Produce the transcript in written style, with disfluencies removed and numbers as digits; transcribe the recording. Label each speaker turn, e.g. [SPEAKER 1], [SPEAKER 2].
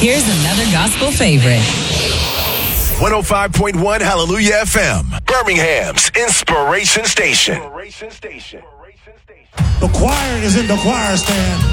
[SPEAKER 1] Here's another gospel favorite.
[SPEAKER 2] 105.1 Hallelujah FM, Birmingham's Inspiration Station.
[SPEAKER 3] The choir is in the choir stand.